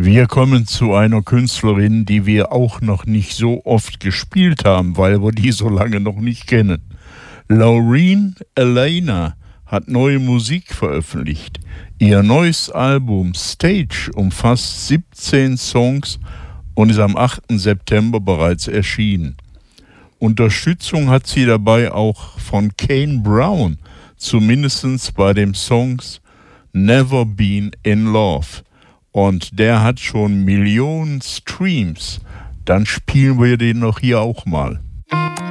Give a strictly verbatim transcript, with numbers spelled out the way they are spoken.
Wir kommen zu einer Künstlerin, die wir auch noch nicht so oft gespielt haben, weil wir die so lange noch nicht kennen. Laureen Alaina hat neue Musik veröffentlicht. Ihr neues Album Stage umfasst siebzehn Songs und ist am achten September bereits erschienen. Unterstützung hat sie dabei auch von Kane Brown, zumindest bei dem Song Never Been in Love. Und der hat schon Millionen Streams. Dann spielen wir den noch hier auch mal.